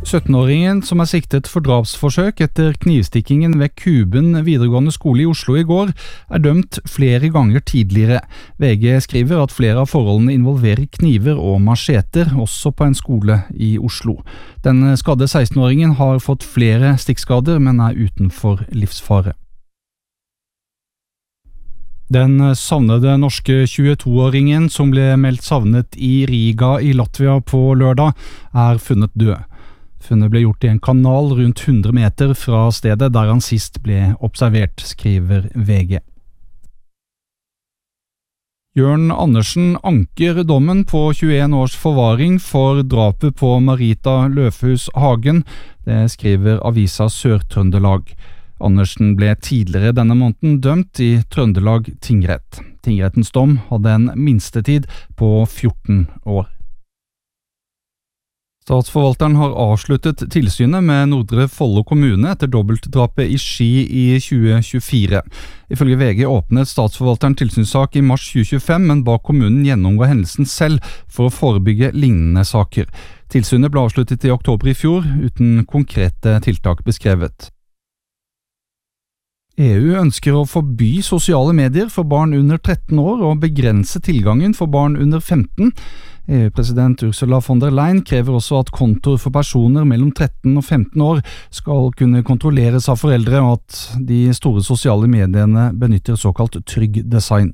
17-åringen som siktet for drapsforsøk etter knivstikkingen ved Kuben videregående skole i Oslo i går, dømt flere ganger tidligere. VG skriver at flere av forholdene involverer kniver og macheter, også på en skole i Oslo. Den skadde 16-åringen har fått flere stikkskader, men utenfor livsfare. Den savnede norske 22-åringen som ble meldt savnet i Riga i Latvia på lørdag, funnet død. Funnet ble gjort i en kanal rundt 100 meter fra stedet der han sist ble observert, skriver VG. Jørn Andersen anker dommen på 21 års forvaring for drapet på Marita Løfhus Hagen, det skriver avisa Sør-Trøndelag. Andersen ble tidligere denne måneden dømt i Trøndelag tingrett. Tingrettens dom hadde en minstetid på 14 år. Statsforvalteren har avsluttet tilsynet med Nordre Follo kommune etter dobbeltdrapet i Ski i 2024. Ifølge VG åpnet statsforvalteren tilsynssak i mars 2025, men ba kommunen gjennomgå hendelsen selv for å forebygge lignende saker. Tilsynet ble avsluttet i oktober i fjor, uten konkrete tiltak beskrevet. EU ønsker å forby sosiale medier for barn under 13 år og begrense tilgangen for barn under 15. EU-president Ursula von der Leyen krever også at kontoer for personer mellom 13 og 15 år skal kunne kontrolleres av foreldre, og at de store sosiale mediene benytter såkalt trygg design.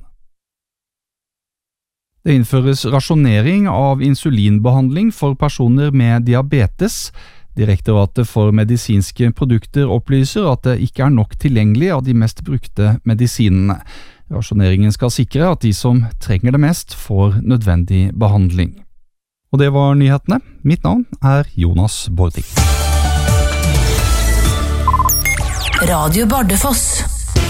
Det innføres rasjonering av insulinbehandling for personer med diabetes. Direktoratet for medisinske produkter opplyser at det ikke nok tilgjengelig av de mest brukte medisinene. Rasjoneringen skal sikre at de som trenger det mest, får nødvendig behandling. Og det var nyhetene. Mitt navn Jonas Bordik. Radio Bardufoss.